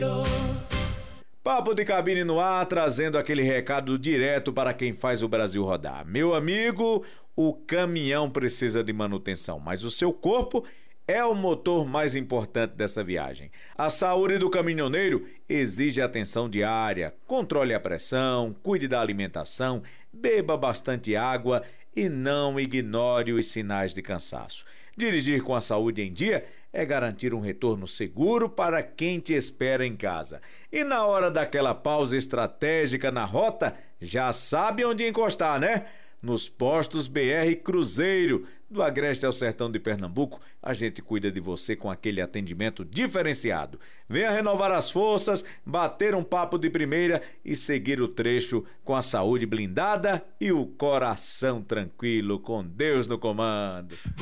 Papo de Cabine no ar, trazendo aquele recado direto para quem faz o Brasil rodar. Meu amigo, o caminhão precisa de manutenção, mas o seu corpo é o motor mais importante dessa viagem. A saúde do caminhoneiro exige atenção diária. Controle a pressão, cuide da alimentação, beba bastante água e não ignore os sinais de cansaço. Dirigir com a saúde em dia é garantir um retorno seguro para quem te espera em casa. E na hora daquela pausa estratégica na rota, já sabe onde encostar, né? Nos postos BR Cruzeiro, do Agreste ao Sertão de Pernambuco, a gente cuida de você com aquele atendimento diferenciado. Venha renovar as forças, bater um papo de primeira e seguir o trecho com a saúde blindada e o coração tranquilo, com Deus no comando.